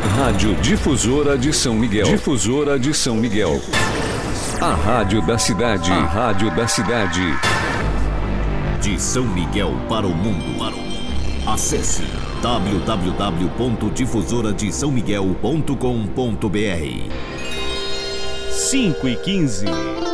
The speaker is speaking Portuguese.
Rádio Difusora de São Miguel. Difusora de São Miguel. A rádio da cidade. A rádio da cidade. De São Miguel para o mundo. Acesse www.difusoradesãomiguel.com.br. 5h15.